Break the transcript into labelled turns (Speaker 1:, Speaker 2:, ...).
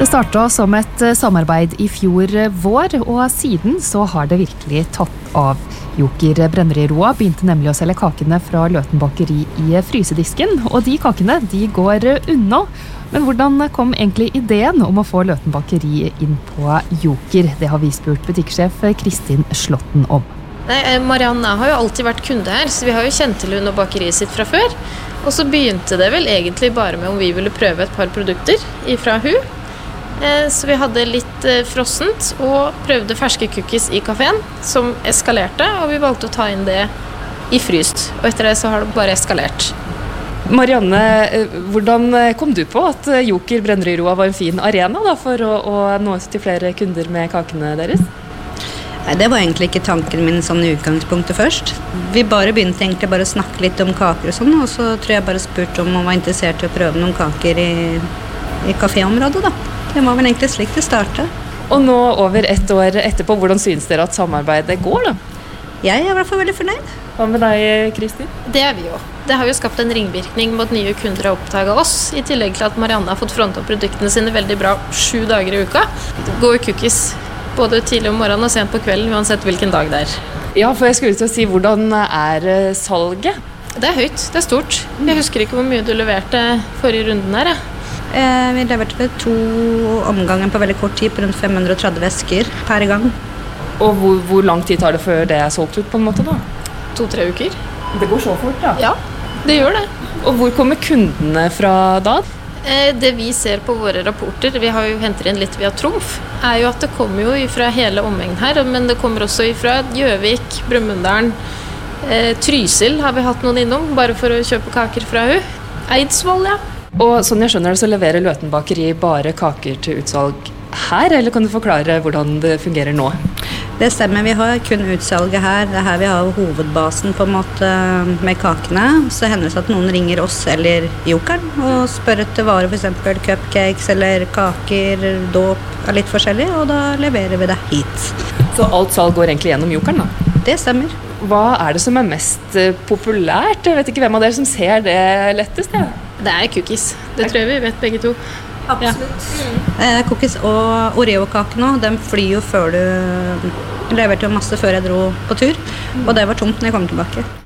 Speaker 1: Det startet som et samarbeid I fjor vår, og siden så har det virkelig tatt av. Joker Brenneriroa begynte nemlig å selge kakene fra Løten bakeri I frysedisken, og de kakene de går unna. Men hvordan kom egentlig ideen om å få Løten bakeri inn på Joker? Det har vi spurt butikksjef Kristin Slåtten om.
Speaker 2: Nei, Marianne har jo alltid vært kunde her, så vi har jo kjent til hun og bakeriet sitt fra før. Og så begynte det vel egentlig bare med om vi ville prøve et par produkter ifra hun. Så vi hadde litt frossent og prøvde ferske cookies I kaféen som eskalerte, og vi valgte å ta inn det I fryst. Og etter det så har det bare eskalert.
Speaker 1: Marianne, hvordan kom du på at Joker Brenneriroa var en fin arena da, for å nå ut til flere kunder med kakene deres?
Speaker 3: Nei, det var egentlig ikke tanken min sånn I utgangspunktet først. Vi begynte egentlig bare å snakke litt om kaker og sånn, og så tror jeg bare spurte om man var interessert I å prøve noen kaker I kaféområdet da. Det var vel egentlig slik det startet.
Speaker 1: Og nå over et år etterpå, hvordan synes dere at samarbeidet går da?
Speaker 3: Jeg I hvert fall veldig fornøyd.
Speaker 1: Hva med deg, Kristin?
Speaker 2: Det vi jo. Det har jo skapt en ringvirkning mot nye kunder har oppdaget oss, I tillegg til at Marianne har fått frontet produktene sine veldig bra 7 dager I uka. Det går cookies både tidlig om morgenen og sent på kvelden, uansett hvilken dag det
Speaker 1: Ja, for jeg skulle til å si, hvordan salget?
Speaker 2: Det høyt, det stort. Jeg husker ikke hvor mye du leverte forrige runden her,
Speaker 3: Vi leverte 2 omganger på veldig kort tid, på rundt 530 vesker per gang.
Speaker 1: Og hvor lang tid tar det før det solgt ut på en måte da?
Speaker 2: 2-3 uker.
Speaker 1: Det går så fort da?
Speaker 2: Ja, det gjør det.
Speaker 1: Og hvor kommer kundene fra da?
Speaker 2: Det vi ser på våre rapporter, vi har jo hentet inn litt via Trumf, jo at det kommer jo fra hele omegnen her, men det kommer også fra Gjøvik, Brumunddal, Trysil har vi hatt noen innom, bare for å kjøpe kaker fra hun. Eidsvoll, ja.
Speaker 1: Og sånn jeg skjønner det, så leverer Løten bakeri bare kaker til utsalg her, eller kan du forklare hvordan det fungerer nå?
Speaker 3: Det stemmer, vi har kun utsalget her. Det her vi har hovedbasen på en måte med kakene. Så hender det at noen ringer oss eller Jokeren og spør etter varer, for eksempel cupcakes eller kaker, dåp litt forskjellig, og da leverer vi det hit.
Speaker 1: Så alt salg går egentlig gjennom Jokeren da?
Speaker 3: Det stemmer.
Speaker 1: Hva det som mest populært? Jeg vet ikke hvem av dere som ser det lettest, ja?
Speaker 2: Det cookies. Det tror jeg vi vet begge to.
Speaker 3: Absolutt. Ja. Cookies og Oreo-kaker nå, de flyr jo før du leverte jo masse før jeg dro på tur, og det var tomt når jeg kom tilbake.